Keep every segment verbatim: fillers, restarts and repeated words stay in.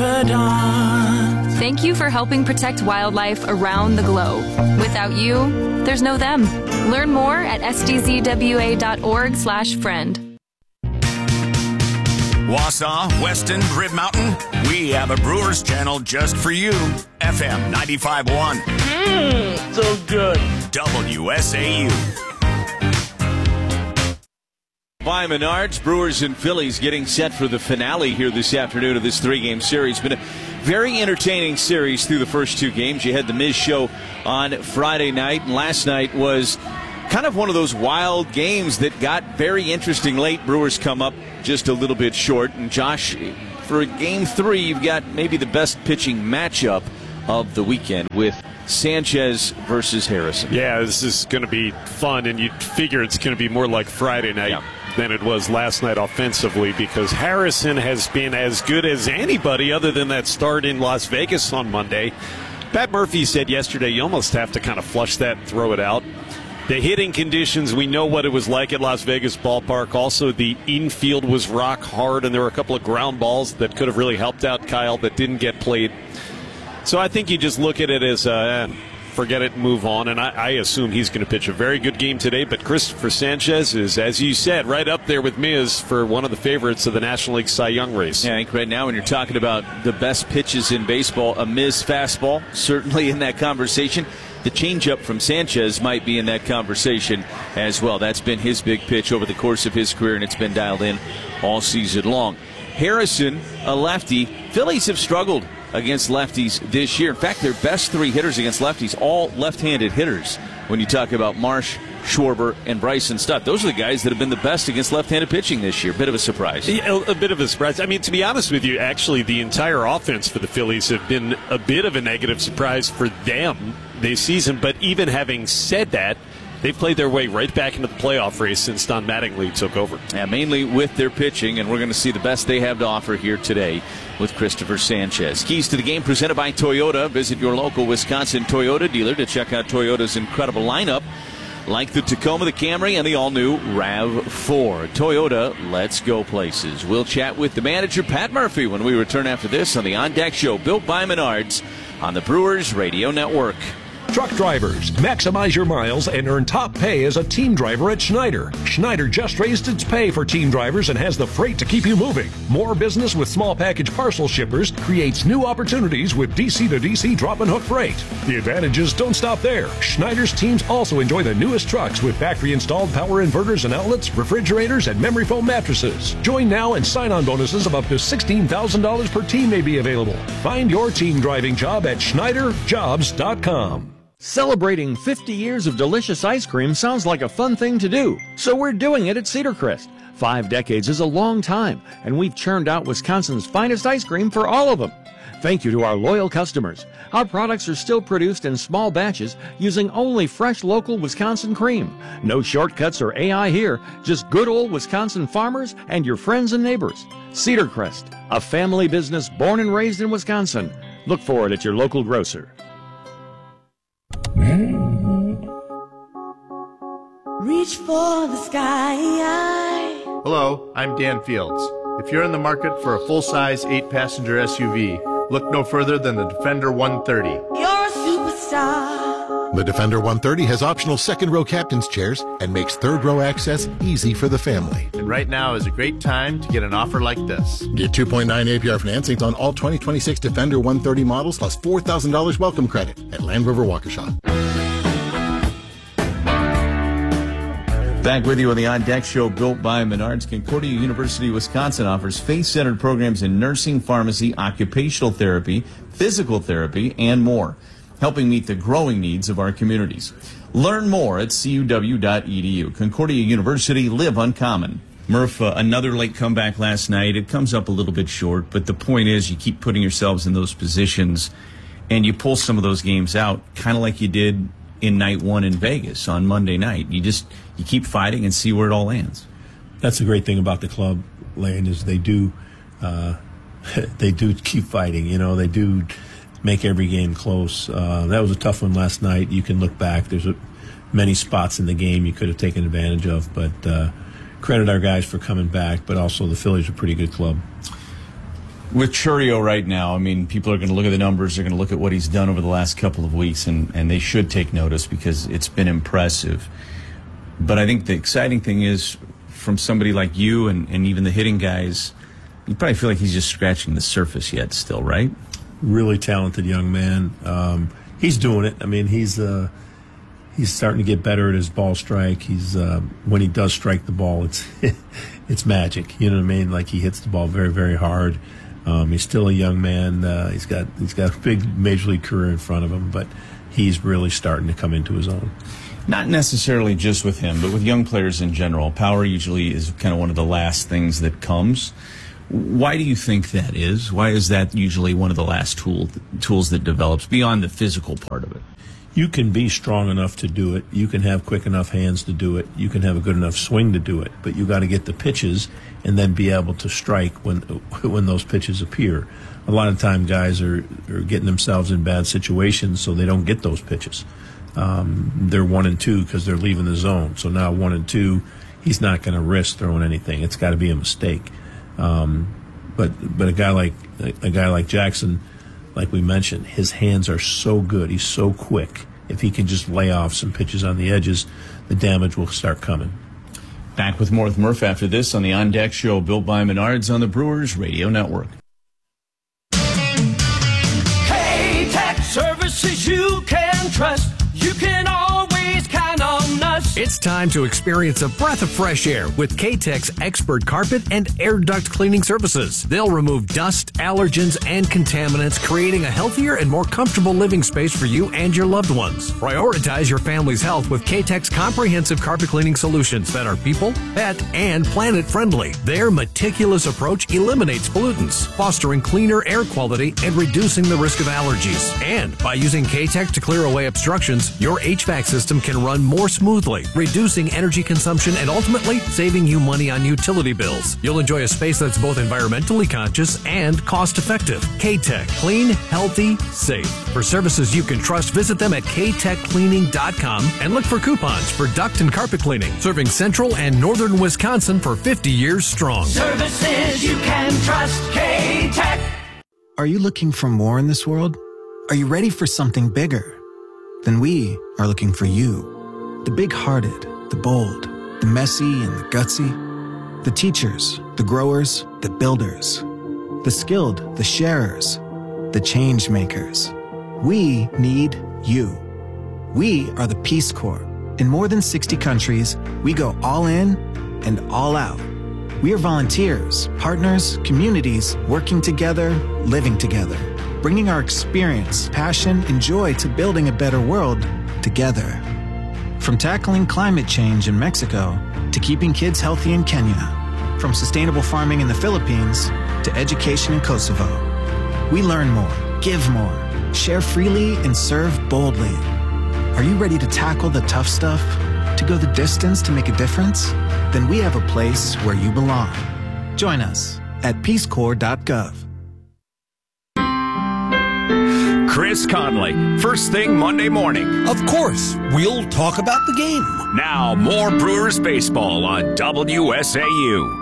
confidant. Thank you for helping protect wildlife around the globe. Without you, there's no them. Learn more at s d z w a dot org slash friend. Wausau, Weston, Rib Mountain, we have a Brewers channel just for you. F M ninety-five point one. Mmm, so good. W S A U. By Menards, Brewers and Phillies getting set for the finale here this afternoon of this three-game series. Been a very entertaining series through the first two games. You had the Miz show on Friday night, and last night was kind of one of those wild games that got very interesting late. Brewers come up just a little bit short. And Josh, for game three, you've got maybe the best pitching matchup of the weekend with Sanchez versus Harrison. Yeah, this is going to be fun, and you'd figure it's going to be more like Friday night yeah. than it was last night offensively, because Harrison has been as good as anybody other than that start in Las Vegas on Monday. Pat Murphy said yesterday you almost have to kind of flush that and throw it out. The hitting conditions, we know what it was like at Las Vegas Ballpark. Also, the infield was rock hard, and there were a couple of ground balls that could have really helped out Kyle that didn't get played. So I think you just look at it as uh, forget it and move on, and I, I assume he's going to pitch a very good game today. But Christopher Sanchez is, as you said, right up there with Miz for one of the favorites of the National League Cy Young race. Yeah, I think right now when you're talking about the best pitches in baseball, a Miz fastball certainly in that conversation. The changeup from Sanchez might be in that conversation as well. That's been his big pitch over the course of his career, and it's been dialed in all season long. Harrison, a lefty. Phillies have struggled against lefties this year. In fact, their best three hitters against lefties, all left-handed hitters. When you talk about Marsh, Schwarber, and Bryson Stott, those are the guys that have been the best against left-handed pitching this year. Bit of a surprise. Yeah, a bit of a surprise. I mean, to be honest with you, actually, the entire offense for the Phillies have been a bit of a negative surprise for them this season. But even having said that, they've played their way right back into the playoff race since Don Mattingly took over. Yeah, mainly with their pitching, and we're going to see the best they have to offer here today with Christopher Sanchez. Keys to the game presented by Toyota. Visit your local Wisconsin Toyota dealer to check out Toyota's incredible lineup, like the Tacoma, the Camry, and the all-new RAV four. Toyota, let's go places. We'll chat with the manager, Pat Murphy, when we return after this on the On Deck Show, built by Menards on the Brewers Radio Network. Truck drivers, maximize your miles and earn top pay as a team driver at Schneider. Schneider just raised its pay for team drivers and has the freight to keep you moving. More business with small package parcel shippers creates new opportunities with D C to D C drop and hook freight. The advantages don't stop there. Schneider's teams also enjoy the newest trucks with factory-installed power inverters and outlets, refrigerators, and memory foam mattresses. Join now and sign-on bonuses of up to sixteen thousand dollars per team may be available. Find your team driving job at Schneider Jobs dot com. Celebrating fifty years of delicious ice cream sounds like a fun thing to do, so we're doing it at Cedar Crest. Five decades is a long time, and we've churned out Wisconsin's finest ice cream for all of them. Thank you to our loyal customers. Our products are still produced in small batches using only fresh local Wisconsin cream. No shortcuts or A I here, just good old Wisconsin farmers and your friends and neighbors. Cedar Crest, a family business born and raised in Wisconsin. Look for it at your local grocer. Reach for the sky. Hello, I'm Dan Fields. If you're in the market for a full-size eight-passenger S U V, look no further than the Defender one thirty. You're a superstar. The Defender one thirty has optional second-row captain's chairs and makes third-row access easy for the family. And right now is a great time to get an offer like this. Get two point nine A P R financing on all twenty twenty-six Defender one thirty models plus four thousand dollars welcome credit at Land Rover Waukesha. Back with you on the On Deck Show, built by Menards. Concordia University, Wisconsin offers faith-centered programs in nursing, pharmacy, occupational therapy, physical therapy, and more, helping meet the growing needs of our communities. Learn more at C U W dot E D U. Concordia University, live uncommon. Murph, uh, another late comeback last night. It comes up a little bit short, but the point is you keep putting yourselves in those positions, and you pull some of those games out, kind of like you did in night one in Vegas on Monday night. You just you keep fighting and see where it all lands. That's the great thing about the club, Lane, is they do uh, they do keep fighting. You know, they do make every game close. Uh, that was a tough one last night. You can look back. There's a, many spots in the game you could have taken advantage of, but. Uh, Credit our guys for coming back, but also the Phillies are a pretty good club. With Chourio right now, I mean, people are going to look at the numbers, they're going to look at what he's done over the last couple of weeks, and, and they should take notice because it's been impressive. But I think the exciting thing is, from somebody like you and, and even the hitting guys, you probably feel like he's just scratching the surface yet still, right? Really talented young man. Um, he's doing it. I mean, he's uh, he's starting to get better at his ball strike. He's uh, when he does strike the ball, it's it's magic. You know what I mean? Like, he hits the ball very, very hard. Um, he's still a young man. Uh, he's got he's got a big major league career in front of him, but he's really starting to come into his own. Not necessarily just with him, but with young players in general. Power usually is kind of one of the last things that comes. Why do you think that is? Why is that usually one of the last tool, tools that develops beyond the physical part of it? You can be strong enough to do it. You can have quick enough hands to do it. You can have a good enough swing to do it. But you got to get the pitches and then be able to strike when when those pitches appear. A lot of time guys are, are getting themselves in bad situations, so they don't get those pitches. Um, they're one and two because they're leaving the zone. So now one and two, he's not going to risk throwing anything. It's got to be a mistake. Um, but but a guy like a guy like Jackson, like we mentioned, his hands are so good. He's so quick. If he can just lay off some pitches on the edges, the damage will start coming. Back with more with Murph after this on the On Deck Show, built by Menards on the Brewers Radio Network. K-Tech services you can trust. You can always count on us. It's time to experience a breath of fresh air with K-Tech's expert carpet and air duct cleaning services. They'll remove dust, allergens, and contaminants, creating a healthier and more comfortable living space for you and your loved ones. Prioritize your family's health with K-Tech's comprehensive carpet cleaning solutions that are people, pet, and planet friendly. Their meticulous approach eliminates pollutants, fostering cleaner air quality and reducing the risk of allergies. And by using K-Tech to clear away obstructions, your H V A C system can run more smoothly, reducing energy consumption and ultimately saving you money on utility bills. You'll enjoy a space that's both environmentally conscious and cost-effective. K-Tech. Clean, healthy, safe. For services you can trust, visit them at k tech cleaning dot com and look for coupons for duct and carpet cleaning, serving central and northern Wisconsin for fifty years strong. Services you can trust. K-Tech. Are you looking for more in this world? Are you ready for something bigger? Then we are looking for you. The big-hearted, the bold, the messy and the gutsy. The teachers, the growers, the builders. The skilled, the sharers, the change makers. We need you. We are the Peace Corps. In more than sixty countries, we go all in and all out. We are volunteers, partners, communities, working together, living together, bringing our experience, passion, and joy to building a better world together. From tackling climate change in Mexico to keeping kids healthy in Kenya, from sustainable farming in the Philippines to education in Kosovo. We learn more, give more, share freely, and serve boldly. Are you ready to tackle the tough stuff? To go the distance to make a difference? Then we have a place where you belong. Join us at peace corps dot gov. Chris Conley, first thing Monday morning. Of course, we'll talk about the game. Now, more Brewers baseball on W S A U.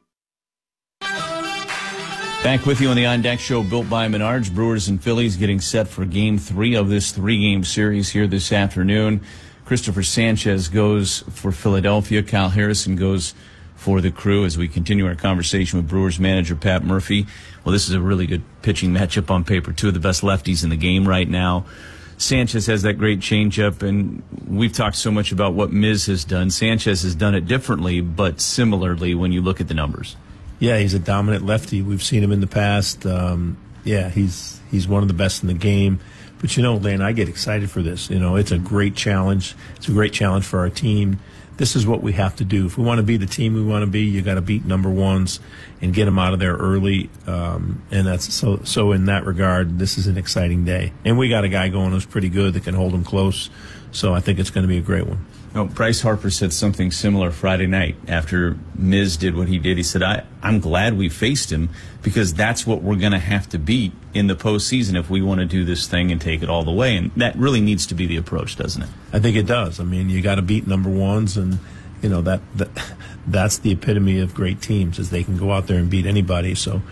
Back with you on the On Deck Show, built by Menards. Brewers and Phillies getting set for game three of this three-game series here this afternoon. Christopher Sanchez goes for Philadelphia. Kyle Harrison goes for the Crew as we continue our conversation with Brewers manager Pat Murphy. Well, this is a really good pitching matchup on paper. Two of the best lefties in the game right now. Sanchez has that great changeup, and we've talked so much about what Miz has done. Sanchez has done it differently, but similarly when you look at the numbers. Yeah, he's a dominant lefty. We've seen him in the past. Um, yeah, he's he's one of the best in the game. But, you know, Lane, I get excited for this. You know, it's a great challenge. It's a great challenge for our team. This is what we have to do. If we want to be the team we want to be, you got to beat number ones and get them out of there early. Um, and that's so. So in that regard, this is an exciting day. And we got a guy going who's pretty good that can hold them close. So I think it's going to be a great one. Oh, Bryce Harper said something similar Friday night after Miz did what he did. He said, I, I'm glad we faced him because that's what we're going to have to beat in the postseason if we want to do this thing and take it all the way. And that really needs to be the approach, doesn't it? I think it does. I mean, you got to beat number ones, and, you know, that, that that's the epitome of great teams is they can go out there and beat anybody. So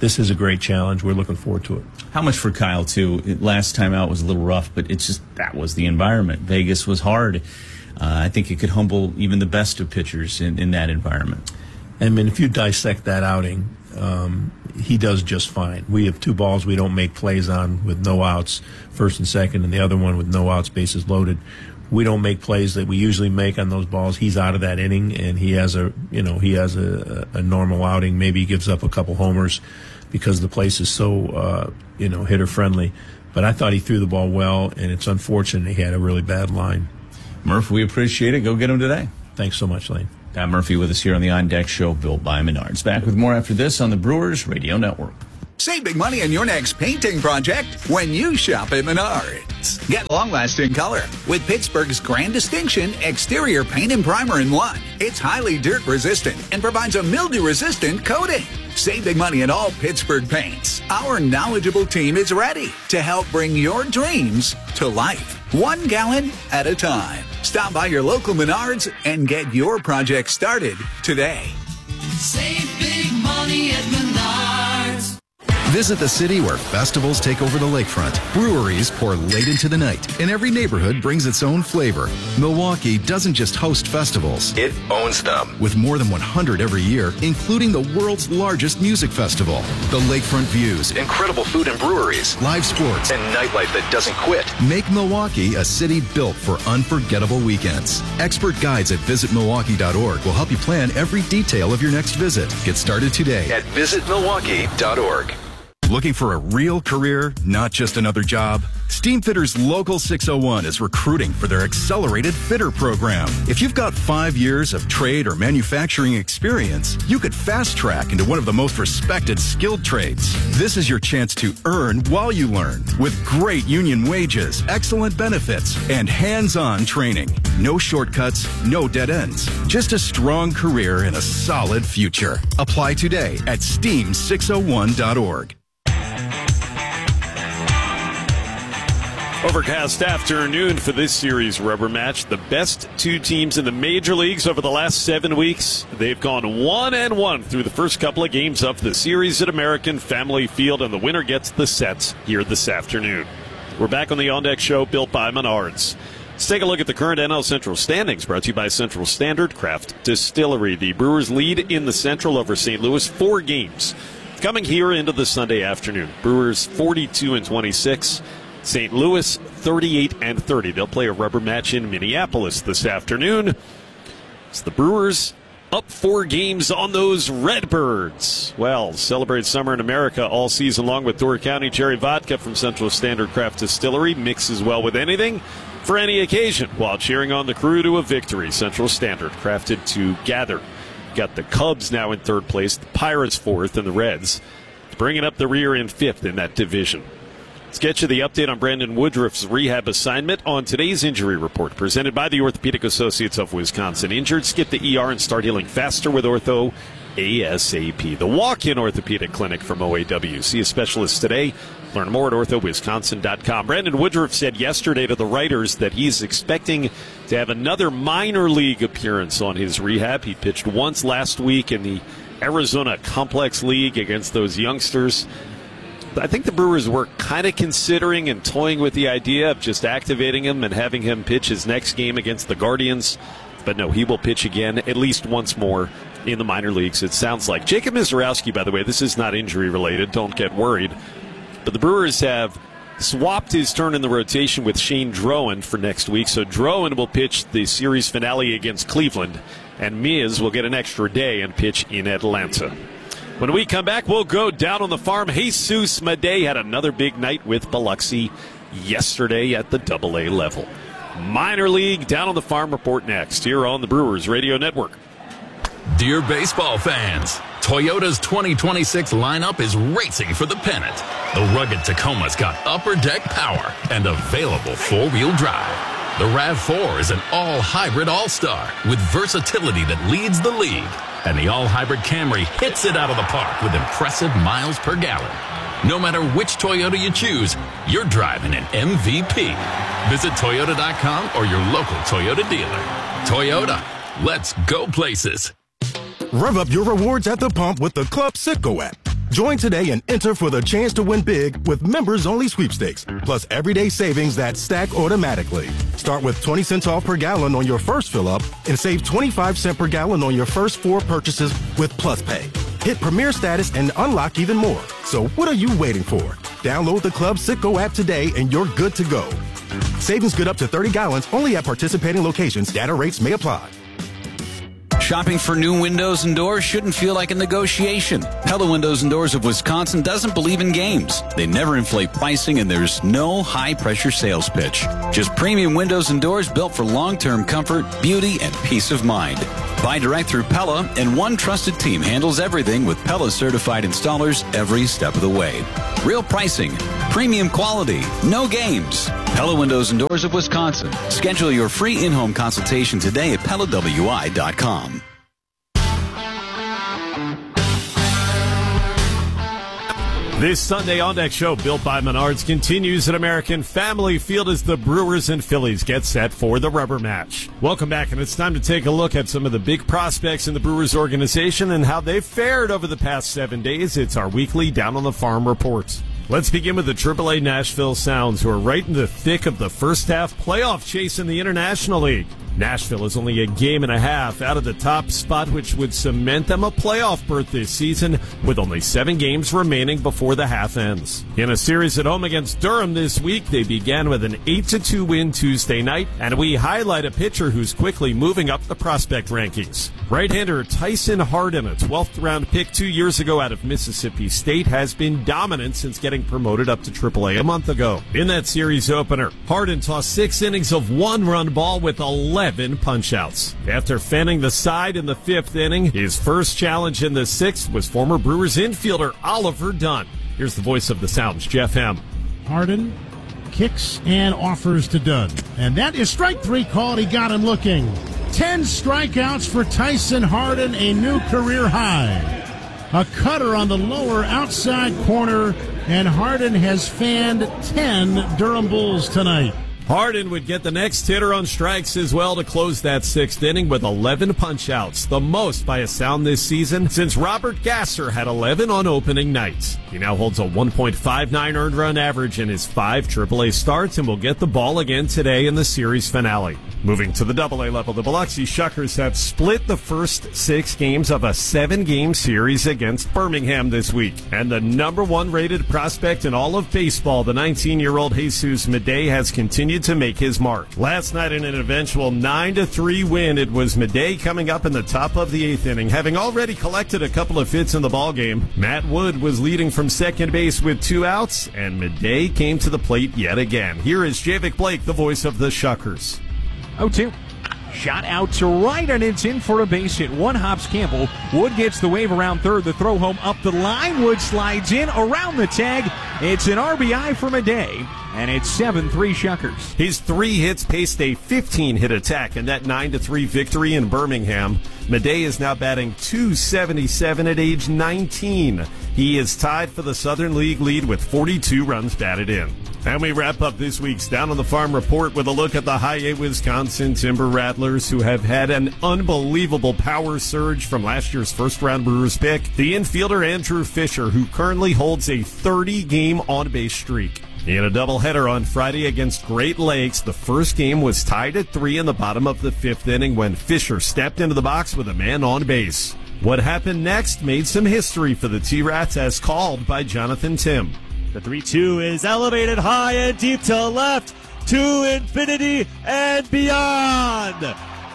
this is a great challenge. We're looking forward to it. How much for Kyle, too? It, last time out was a little rough, but it's just that was the environment. Vegas was hard. Uh, I think it could humble even the best of pitchers in, in that environment. I mean, if you dissect that outing, um, he does just fine. We have two balls we don't make plays on with no outs, first and second, and the other one with no outs, bases loaded. We don't make plays that we usually make on those balls. He's out of that inning, and he has a, you know, he has a, a normal outing. Maybe he gives up a couple homers because the place is so, uh, you know, hitter friendly. But I thought he threw the ball well, and it's unfortunate he had a really bad line. Murph, we appreciate it. Go get him today. Thanks so much, Lane. Pat Murphy with us here on the On Deck Show, built by Menards. Back with more after this on the Brewers Radio Network. Save big money on your next painting project when you shop at Menards. Get long-lasting color with Pittsburgh's Grand Distinction Exterior Paint and Primer in one. It's highly dirt-resistant and provides a mildew-resistant coating. Save big money at all Pittsburgh paints. Our knowledgeable team is ready to help bring your dreams to life, one gallon at a time. Stop by your local Menards and get your project started today. Save big money at Menards. Visit the city where festivals take over the lakefront. Breweries pour late into the night, and every neighborhood brings its own flavor. Milwaukee doesn't just host festivals. It owns them. With more than one hundred every year, including the world's largest music festival. The lakefront views, Incredible food and breweries. live sports, And nightlife that doesn't quit. make Milwaukee a city built for unforgettable weekends. Expert guides at visit milwaukee dot org will help you plan every detail of your next visit. Get started today At visit milwaukee dot org. Looking for a real career, not just another job? Steamfitters Local six oh one is recruiting for their Accelerated Fitter program. If you've got five years of trade or manufacturing experience, you could fast track into one of the most respected skilled trades. This is your chance to earn while you learn, with great union wages, excellent benefits, and hands-on training. No shortcuts, no dead ends. Just a strong career and a solid future. Apply today at steam six oh one dot org. Overcast afternoon for this series rubber match. The best two teams in the major leagues over the last seven weeks. They've gone one and one through the first couple of games of the series at American Family Field, and the winner gets the sets here this afternoon. We're back on the On Deck Show, built by Menards. Let's take a look at the current N L Central standings, brought to you by Central Standard Craft Distillery. The Brewers lead in the Central over Saint Louis, four games coming here into the Sunday afternoon. Brewers forty-two and twenty-six. Saint Louis thirty-eight and thirty. They'll play a rubber match in Minneapolis this afternoon. It's the Brewers up four games on those Redbirds. Well, celebrate summer in America all season long with Door County Cherry Vodka from Central Standard Craft Distillery. Mixes well with anything for any occasion while cheering on the crew to a victory. Central Standard, crafted to gather. Got the Cubs now in third place, the Pirates fourth, and the Reds bringing up the rear in fifth in that division. Let's get you the update on Brandon Woodruff's rehab assignment on today's injury report, presented by the Orthopedic Associates of Wisconsin. Injured, skip the E R and start healing faster with Ortho ASAP. The walk-in orthopedic clinic from O A W. See a specialist today. Learn more at ortho wisconsin dot com. Brandon Woodruff said yesterday to the writers that he's expecting to have another minor league appearance on his rehab. He pitched once last week in the Arizona Complex League against those youngsters. I think the Brewers were kind of considering and toying with the idea of just activating him and having him pitch his next game against the Guardians. But no, he will pitch again at least once more in the minor leagues, it sounds like. Jacob Mizorowski, by the way, this is not injury related. Don't get worried. But the Brewers have swapped his turn in the rotation with Shane Drowan for next week. So Drowan will pitch the series finale against Cleveland, and Miz will get an extra day and pitch in Atlanta. When we come back, we'll go down on the farm. Jesus Madej had another big night with Biloxi yesterday at the double A level. Minor league down on the farm report next here on the Brewers Radio Network. Dear baseball fans, Toyota's twenty twenty-six lineup is racing for the pennant. The rugged Tacoma's got upper deck power and available four-wheel drive. The RAV four is an all-hybrid all-star with versatility that leads the league. And the all-hybrid Camry hits it out of the park with impressive miles per gallon. No matter which Toyota you choose, you're driving an M V P. Visit Toyota dot com or your local Toyota dealer. Toyota, let's go places. Rev up your rewards at the pump with the Club Citgo app. Join today and enter for the chance to win big with members-only sweepstakes, plus everyday savings that stack automatically. Start with twenty cents off per gallon on your first fill-up and save twenty-five cents per gallon on your first four purchases with Plus Pay. Hit Premier status and unlock even more. So what are you waiting for? Download the Club Citgo app today and you're good to go. Savings good up to thirty gallons only at participating locations. Data rates may apply. Shopping for new windows and doors shouldn't feel like a negotiation. Pella Windows and Doors of Wisconsin doesn't believe in games. They never inflate pricing, and there's no high-pressure sales pitch. Just premium windows and doors built for long-term comfort, beauty, and peace of mind. Buy direct through Pella, and one trusted team handles everything with Pella-certified installers every step of the way. Real pricing, premium quality, no games. Pella Windows and Doors of Wisconsin. Schedule your free in-home consultation today at Pella W I dot com. This Sunday On Deck show, built by Menards, continues at American Family Field as the Brewers and Phillies get set for the rubber match. Welcome back, and it's time to take a look at some of the big prospects in the Brewers organization and how they've fared over the past seven days. It's our weekly Down on the Farm report. Let's begin with the triple A Nashville Sounds, who are right in the thick of the first half playoff chase in the International League. Nashville is only a game and a half out of the top spot, which would cement them a playoff berth this season, with only seven games remaining before the half ends. In a series at home against Durham this week, they began with an eight to two win Tuesday night, and we highlight a pitcher who's quickly moving up the prospect rankings. Right-hander Tyson Hardin, a twelfth round pick two years ago out of Mississippi State, has been dominant since getting promoted up to triple A a month ago. In that series opener, Hardin tossed six innings of one-run ball with eleven punch-outs. After fanning the side in the fifth inning, his first challenge in the sixth was former Brewers infielder Oliver Dunn. Here's the voice of the Sounds, Jeff Hem. Hardin kicks and offers to Dunn. And that is strike three called. He got him looking. Ten strikeouts for Tyson Hardin, a new career high. A cutter on the lower outside corner, and Hardin has fanned ten Durham Bulls tonight. Hardin would get the next hitter on strikes as well to close that sixth inning with eleven punch-outs, the most by a Sound this season since Robert Gasser had eleven on opening night. He now holds a one point five nine earned run average in his five triple A starts and will get the ball again today in the series finale. Moving to the double A level, the Biloxi Shuckers have split the first six games of a seven-game series against Birmingham this week. And the number one rated prospect in all of baseball, the nineteen-year-old Jesus Madej, has continued to make his mark. Last night in an eventual nine to three win, it was Madej coming up in the top of the eighth inning, having already collected a couple of hits in the ballgame. Matt Wood was leading from second base with two outs, and Madej came to the plate yet again. Here is Javik Blake, the voice of the Shuckers. oh two. Shot out to right, and it's in for a base hit. One hops Campbell. Wood gets the wave around third. The throw home up the line. Wood slides in around the tag. It's an R B I for Madej, and it's seven three Shuckers. His three hits paced a fifteen-hit attack in that nine to three victory in Birmingham. Madej is now batting two seventy-seven at age nineteen. He is tied for the Southern League lead with forty-two runs batted in. And we wrap up this week's Down on the Farm report with a look at the High A Wisconsin Timber Rattlers, who have had an unbelievable power surge from last year's first-round Brewers pick. The infielder Andrew Fisher, who currently holds a thirty-game on-base streak. In a doubleheader on Friday against Great Lakes, the first game was tied at three in the bottom of the fifth inning when Fisher stepped into the box with a man on base. What happened next made some history for the T-Rats, as called by Jonathan Tim. The three two is elevated high and deep to left, to infinity and beyond.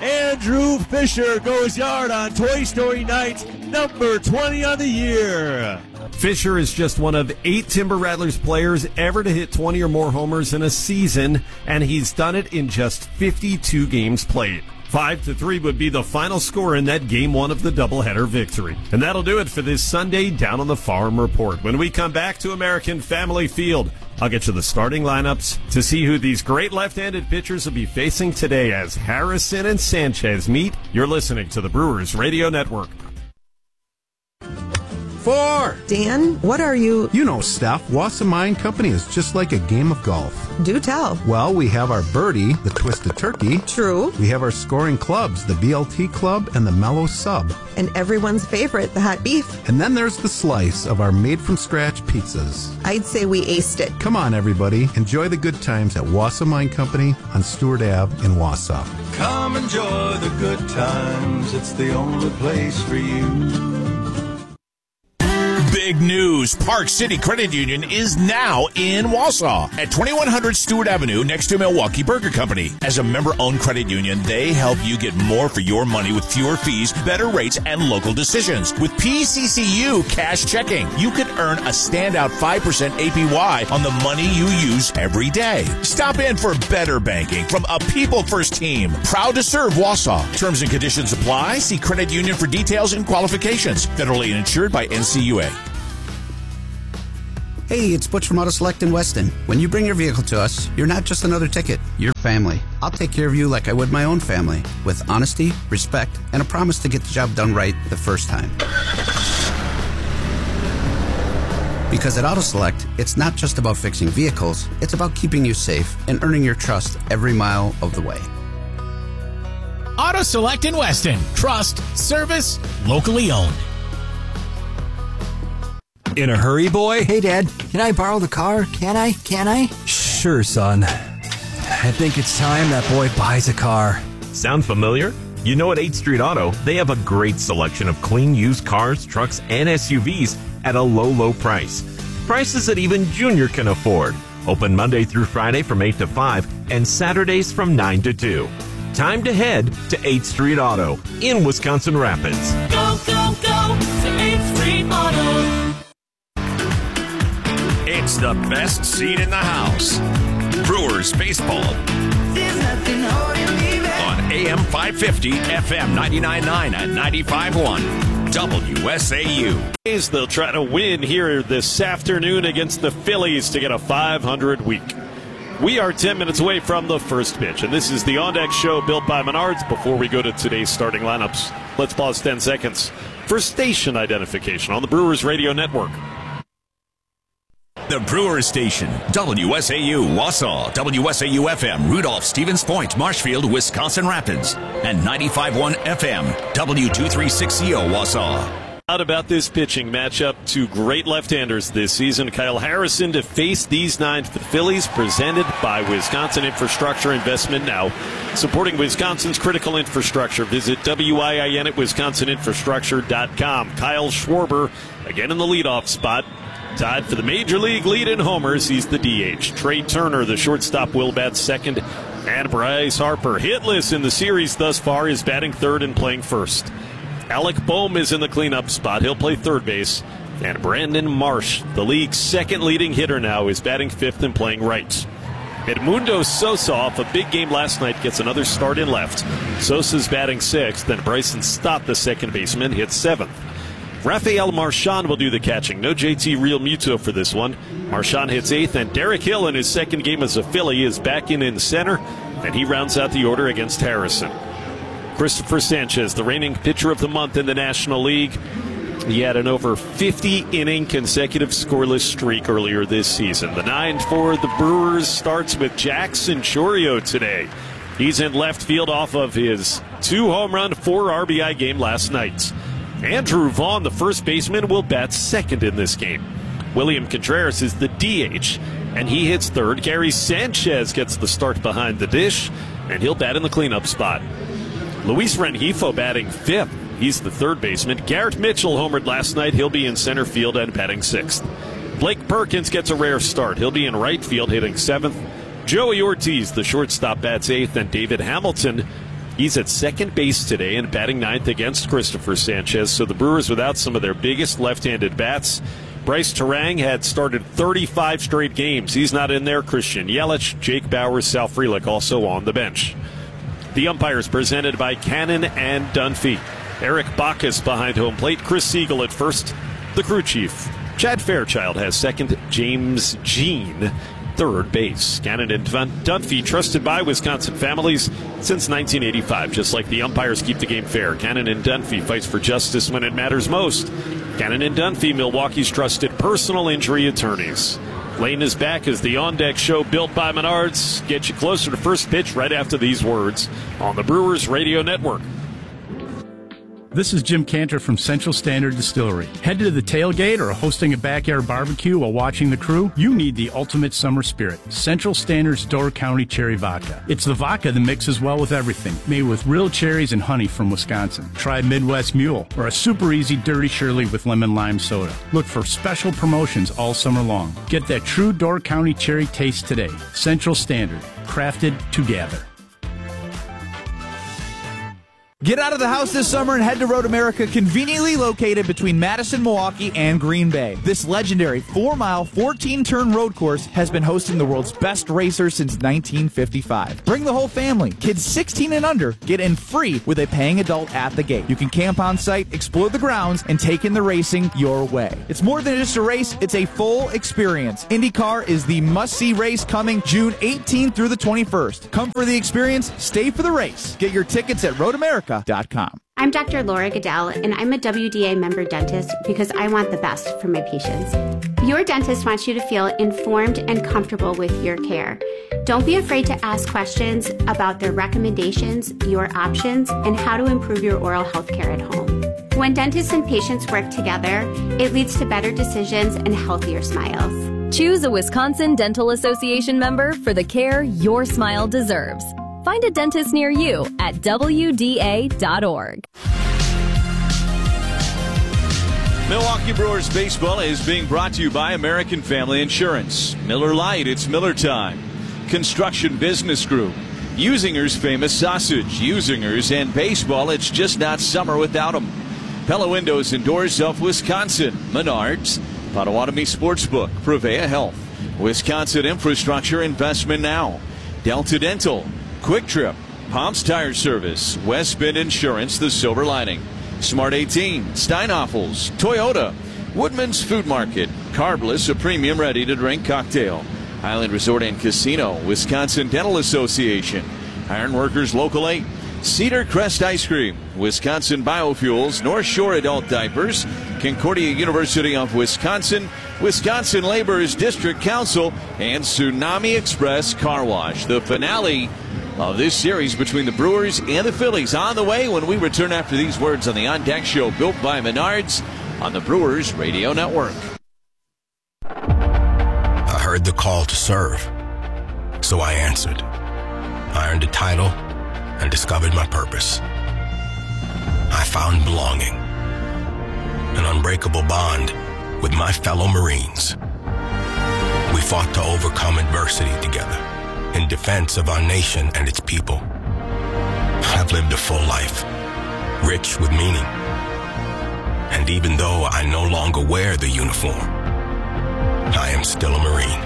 Andrew Fisher goes yard on Toy Story night, number twenty on the year. Fisher is just one of eight Timber Rattlers players ever to hit twenty or more homers in a season, and he's done it in just fifty-two games played. Five to three would be the final score in that game one of the doubleheader victory. And that'll do it for this Sunday Down on the Farm report. When we come back to American Family Field, I'll get you the starting lineups to see who these great left-handed pitchers will be facing today as Harrison and Sanchez meet. You're listening to the Brewers Radio Network. four. Dan, what are you? You know, Steph, Wausau Mine Company is just like a game of golf. Do tell. Well, we have our birdie, the Twisted Turkey. True. We have our scoring clubs, the B L T Club and the Mellow Sub. And everyone's favorite, the hot beef. And then there's the slice of our made-from-scratch pizzas. I'd say we aced it. Come on, everybody. Enjoy the good times at Wausau Mine Company on Stewart Avenue in Wausau. Come enjoy the good times. It's the only place for you. Big news. Park City Credit Union is now in Wausau at twenty-one hundred Stewart Avenue next to Milwaukee Burger Company. As a member-owned credit union, they help you get more for your money with fewer fees, better rates, and local decisions. With P C C U Cash Checking, you could earn a standout five percent A P Y on the money you use every day. Stop in for better banking from a people-first team. Proud to serve Wausau. Terms and conditions apply. See credit union for details and qualifications. Federally insured by N C U A. Hey, it's Butch from Auto Select in Weston. When you bring your vehicle to us, you're not just another ticket, you're family. I'll take care of you like I would my own family, with honesty, respect, and a promise to get the job done right the first time. Because at Auto Select, it's not just about fixing vehicles, it's about keeping you safe and earning your trust every mile of the way. Auto Select in Weston. Trust, service, locally owned. In a hurry, boy? Hey, Dad, can I borrow the car? Can I? Can I? Sure, son. I think it's time that boy buys a car. Sound familiar? You know, at eighth Street Auto, they have a great selection of clean used cars, trucks, and S U Vs at a low, low price. Prices that even Junior can afford. Open Monday through Friday from eight to five and Saturdays from nine to two. Time to head to eighth Street Auto in Wisconsin Rapids. Go, go, go to eighth Street Auto. It's the best seat in the house. Brewers baseball on A M five fifty, F M ninety-nine point nine and ninety-five point one W S A U. They'll try to win here this afternoon against the Phillies to get a five hundred week. We are ten minutes away from the first pitch, and this is the On Deck Show built by Menards. Before we go to today's starting lineups, let's pause ten seconds for station identification on the Brewers Radio Network. The Brewers Station, W S A U, Wausau, W S A U F M, Rudolph, Stevens Point, Marshfield, Wisconsin Rapids, and ninety-five point one F M, W two thirty-six C O, Wausau. Out about this pitching matchup, two great left-handers this season. Kyle Harrison to face these nine for the Phillies, presented by Wisconsin Infrastructure Investment Now. Supporting Wisconsin's critical infrastructure. Visit W I I N at wisconsin infrastructure dot com. Kyle Schwarber, again in the leadoff spot. Tied for the Major League lead in homers, he's the D H. Trey Turner, the shortstop, will bat second. And Bryce Harper, hitless in the series thus far, is batting third and playing first. Alec Bohm is in the cleanup spot. He'll play third base. And Brandon Marsh, the league's second leading hitter now, is batting fifth and playing right. Edmundo Sosa, off a big game last night, gets another start in left. Sosa's batting sixth. Then Bryson Stott, the second baseman, hits seventh. Rafael Marchand will do the catching. No J T Realmuto for this one. Marchand hits eighth, and Derek Hill in his second game as a Philly is back in in center, and he rounds out the order against Harrison. Christopher Sanchez, the reigning pitcher of the month in the National League. He had an over fifty inning consecutive scoreless streak earlier this season. The nine for the Brewers starts with Jackson Chourio today. He's in left field off of his two home run, four R B I game last night. Andrew Vaughn, the first baseman, will bat second in this game. William Contreras is the D H, and he hits third. Gary Sanchez gets the start behind the dish, and he'll bat in the cleanup spot. Luis Rengifo batting fifth. He's the third baseman. Garrett Mitchell homered last night. He'll be in center field and batting sixth. Blake Perkins gets a rare start. He'll be in right field hitting seventh. Joey Ortiz, the shortstop, bats eighth, and David Hamilton, he's at second base today and batting ninth against Christopher Sanchez. So the Brewers without some of their biggest left-handed bats. Bryce Terang had started thirty-five straight games. He's not in there. Christian Yelich, Jake Bauers, Sal Frelick also on the bench. The umpires presented by Cannon and Dunphy. Eric Bacchus behind home plate. Chris Siegel at first. The crew chief, Chad Fairchild, has second. James Jean third base. Cannon and Dun- Dunphy, trusted by Wisconsin families since nineteen eighty-five. Just like the umpires keep the game fair, Cannon and Dunphy fights for justice when it matters most. Cannon and Dunphy, Milwaukee's trusted personal injury attorneys. Lane is back as the on-deck show built by Menards. Get you closer to first pitch right after these words on the Brewers Radio Network. This is Jim Cantor from Central Standard Distillery. Headed to the tailgate or hosting a backyard barbecue while watching the crew? You need the ultimate summer spirit. Central Standard's Door County Cherry Vodka. It's the vodka that mixes well with everything. Made with real cherries and honey from Wisconsin. Try Midwest Mule or a super easy Dirty Shirley with lemon lime soda. Look for special promotions all summer long. Get that true Door County cherry taste today. Central Standard. Crafted to gather. Get out of the house this summer and head to Road America, conveniently located between Madison, Milwaukee, and Green Bay. This legendary four-mile, fourteen-turn road course has been hosting the world's best racers since nineteen fifty-five. Bring the whole family. Kids sixteen and under get in free with a paying adult at the gate. You can camp on site, explore the grounds, and take in the racing your way. It's more than just a race, it's a full experience. IndyCar is the must-see race coming June eighteenth through the twenty-first. Come for the experience, stay for the race. Get your tickets at Road America dot com. I'm Doctor Laura Goodell, and I'm a W D A member dentist because I want the best for my patients. Your dentist wants you to feel informed and comfortable with your care. Don't be afraid to ask questions about their recommendations, your options, and how to improve your oral health care at home. When dentists and patients work together, it leads to better decisions and healthier smiles. Choose a Wisconsin Dental Association member for the care your smile deserves. Find a dentist near you at W D A dot org. Milwaukee Brewers baseball is being brought to you by American Family Insurance. Miller Lite, it's Miller time. Construction Business Group. Usinger's famous sausage. Usinger's and baseball, it's just not summer without them. Pella Windows and Doors of Wisconsin. Menards. Potawatomi Sportsbook. Prevea Health. Wisconsin Infrastructure Investment Now. Delta Dental. Quick Trip, Palms Tire Service, West Bend Insurance, The Silver Lining, Smart eighteen, Steinhoffels, Toyota, Woodman's Food Market, Carbless, a premium ready-to-drink cocktail, Highland Resort and Casino, Wisconsin Dental Association, Ironworkers Local eight, Cedar Crest Ice Cream, Wisconsin Biofuels, North Shore Adult Diapers, Concordia University of Wisconsin, Wisconsin Laborers District Council, and Tsunami Express Car Wash. The finale of this series between the Brewers and the Phillies on the way when we return after these words on the On Deck Show built by Menards on the Brewers Radio Network. I heard the call to serve, so I answered. I earned a title and discovered my purpose. I found belonging, an unbreakable bond with my fellow Marines. We fought to overcome adversity together in defense of our nation and its people. I've lived a full life, rich with meaning. And even though I no longer wear the uniform, I am still a Marine.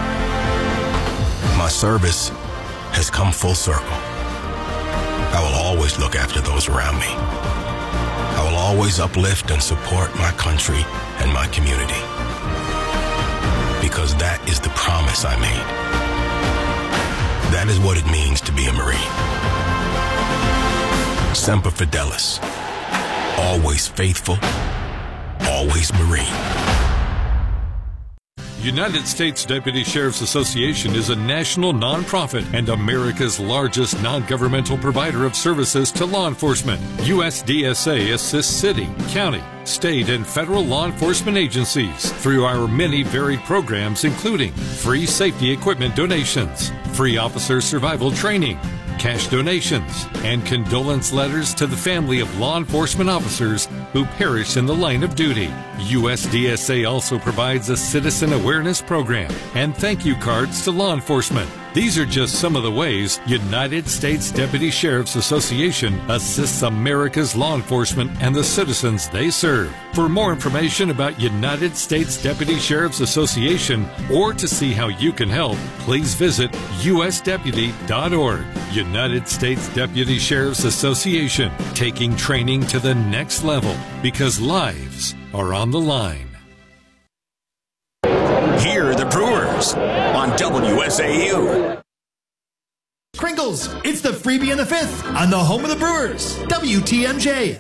My service has come full circle. I will always look after those around me. I will always uplift and support my country and my community. Because that is the promise I made. That is what it means to be a Marine. Semper Fidelis. Always faithful. Always Marine. United States Deputy Sheriff's Association is a national nonprofit and America's largest non-governmental provider of services to law enforcement. U S D S A assists city, county, state, and federal law enforcement agencies through our many varied programs, including free safety equipment donations, free officer survival training, cash donations, and condolence letters to the family of law enforcement officers who perish in the line of duty. U S D S A also provides a citizen awareness program and thank you cards to law enforcement. These are just some of the ways United States Deputy Sheriff's Association assists America's law enforcement and the citizens they serve. For more information about United States Deputy Sheriff's Association or to see how you can help, please visit U S deputy dot org. United States Deputy Sheriff's Association, taking training to the next level because lives are on the line. Hear the Brewers Brewers on W S A U. Crinkles, it's the freebie in the fifth on the home of the Brewers, W T M J.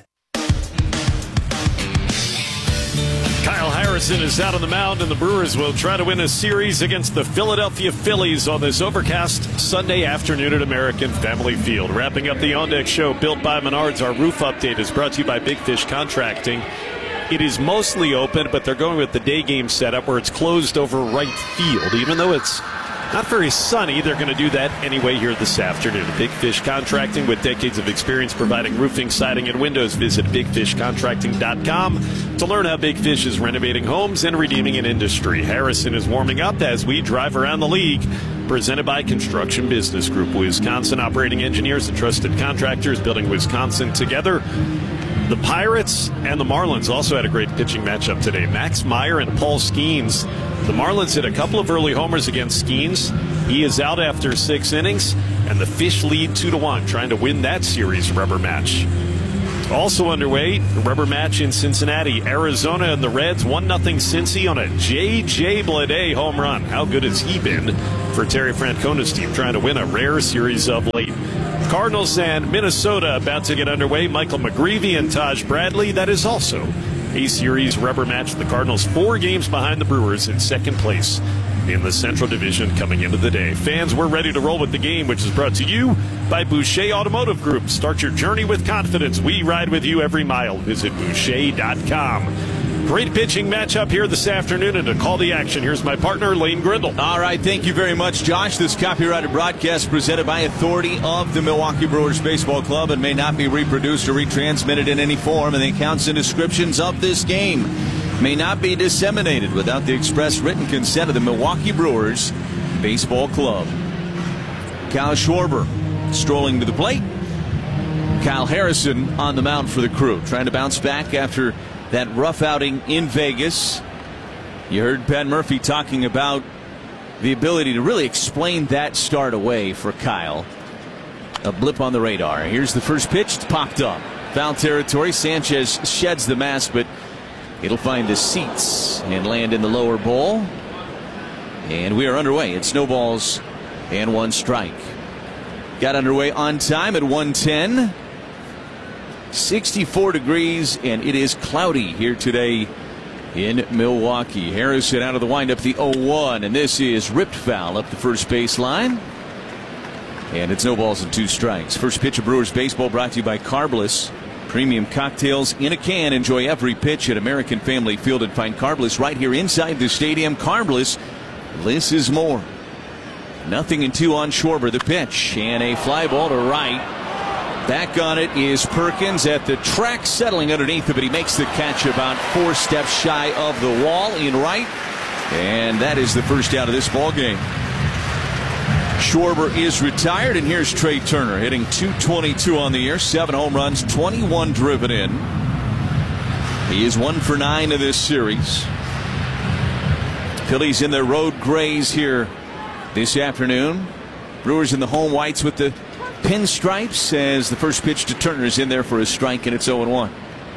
Kyle Harrison is out on the mound, and the Brewers will try to win a series against the Philadelphia Phillies on this overcast Sunday afternoon at American Family Field. Wrapping up the On Deck show, built by Menards, our roof update is brought to you by Big Fish Contracting. It is mostly open, but they're going with the day game setup where it's closed over right field. Even though it's not very sunny, they're going to do that anyway here this afternoon. Big Fish Contracting, with decades of experience providing roofing, siding, and windows. Visit big fish contracting dot com to learn how Big Fish is renovating homes and redeeming an industry. Harrison is warming up as we drive around the league. Presented by Construction Business Group, Wisconsin operating engineers and trusted contractors, building Wisconsin together. The Pirates and the Marlins also had a great pitching matchup today. Max Meyer and Paul Skeens. The Marlins hit a couple of early homers against Skeens. He is out after six innings, and the Fish lead two to one, trying to win that series rubber match. Also underway, the rubber match in Cincinnati. Arizona and the Reds, one nothing Cincy on a J J Bleday home run. How good has he been for Terry Francona's team, trying to win a rare series of late? Cardinals and Minnesota about to get underway. Michael McGreevy and Taj Bradley. That is also a series rubber match. The Cardinals four games behind the Brewers in second place in the Central Division coming into the day. Fans, we're ready to roll with the game, which is brought to you by Boucher Automotive Group. Start your journey with confidence. We ride with you every mile. Visit boucher dot com. Great pitching matchup here this afternoon, and to call the action, here's my partner, Lane Grindle. All right, thank you very much, Josh. This copyrighted broadcast presented by authority of the Milwaukee Brewers Baseball Club and may not be reproduced or retransmitted in any form, and the accounts and descriptions of this game may not be disseminated without the express written consent of the Milwaukee Brewers Baseball Club. Kyle Schwarber strolling to the plate. Kyle Harrison on the mound for the Crew, trying to bounce back after that rough outing in Vegas. You heard Pat Murphy talking about the ability to really explain that start away for Kyle. A blip on the radar. Here's the first pitch. It's popped up. Foul territory. Sanchez sheds the mask, but it'll find the seats and land in the lower bowl. And we are underway. It's no balls and one strike. Got underway on time at one ten. sixty-four degrees, and it is cloudy here today in Milwaukee. Harrison out of the windup, the oh one, and this is ripped foul up the first base line. And it's no balls and two strikes. First pitch of Brewers baseball brought to you by Carbliss. Premium cocktails in a can. Enjoy every pitch at American Family Field and find Carbliss right here inside the stadium. Carbliss, less is more. Nothing in two on Schwarber. The pitch, and a fly ball to right. Back on it is Perkins at the track, settling underneath it, but he makes the catch about four steps shy of the wall in right. And that is the first out of this ball game. Schwarber is retired, and here's Trey Turner hitting two twenty-two on the year, seven home runs, twenty-one driven in. He is one for nine of this series. Phillies in their road grays here this afternoon. Brewers in the home whites with the pinstripes as the first pitch to Turner is in there for a strike, and it's oh one.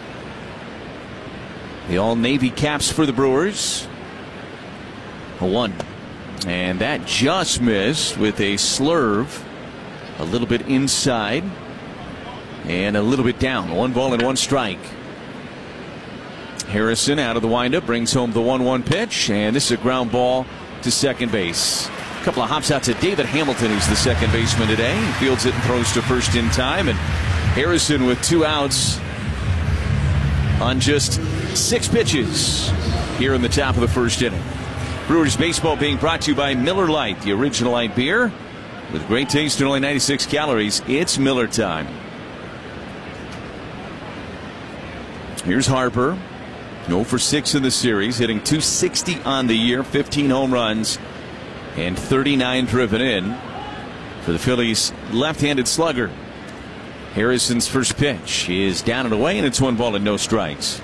The all navy caps for the Brewers. A one. And that just missed with a slurve. A little bit inside and a little bit down. One ball and one strike. Harrison out of the windup brings home the one one pitch, and this is a ground ball to second base. A couple of hops out to David Hamilton, who's the second baseman today. He fields it and throws to first in time. And Harrison with two outs on just six pitches here in the top of the first inning. Brewers baseball being brought to you by Miller Lite, the original light beer. With great taste and only ninety-six calories, it's Miller time. Here's Harper. oh for six in the series, hitting two sixty on the year, fifteen home runs, and thirty-nine driven in for the Phillies left-handed slugger. Harrison's first pitch is down and away, and it's one ball and no strikes.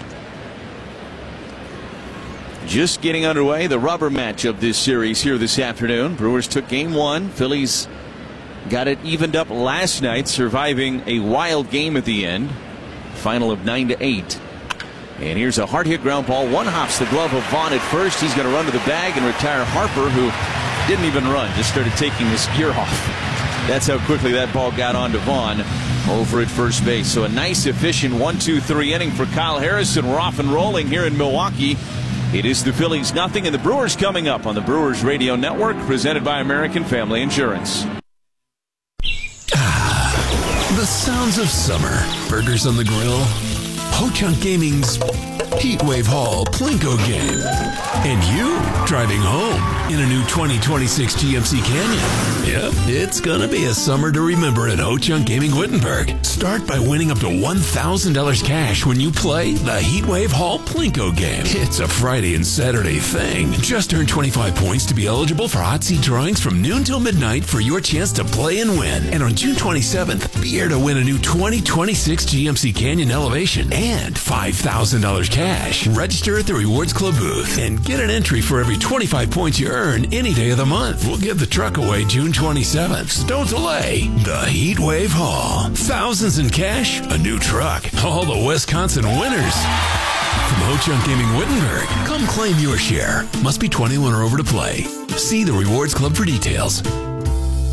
Just getting underway, the rubber match of this series here this afternoon. Brewers took game one. Phillies got it evened up last night, surviving a wild game at the end. Final of nine to eight. And here's a hard hit ground ball. One hops the glove of Vaughn at first. He's going to run to the bag and retire Harper, who didn't even run, just started taking his gear off. That's how quickly that ball got onto Vaughn over at first base. So a nice, efficient one two three inning for Kyle Harrison. We're off and rolling here in Milwaukee. It is the Phillies nothing, and the Brewers coming up on the Brewers Radio Network, presented by American Family Insurance. Ah, the sounds of summer. Burgers on the grill. Ho-Chunk Gaming's Heatwave Hall Plinko game. And you driving home in a new twenty twenty-six G M C Canyon. Yep, it's gonna be a summer to remember at Ho-Chunk Gaming Wittenberg. Start by winning up to one thousand dollars cash when you play the Heatwave Hall Plinko game. It's a Friday and Saturday thing. Just earn twenty-five points to be eligible for hot seat drawings from noon till midnight for your chance to play and win. And on June twenty-seventh, be here to win a new twenty twenty-six G M C Canyon Elevation and five thousand dollars cash. Register at the Rewards Club booth and get an entry for every twenty-five points you earn any day of the month. We'll give the truck away June twenty-seventh, so don't delay. The Heatwave Hall. Thousands in cash, a new truck. All the Wisconsin winners. From Ho-Chunk Gaming Wittenberg, come claim your share. Must be twenty-one or over to play. See the Rewards Club for details.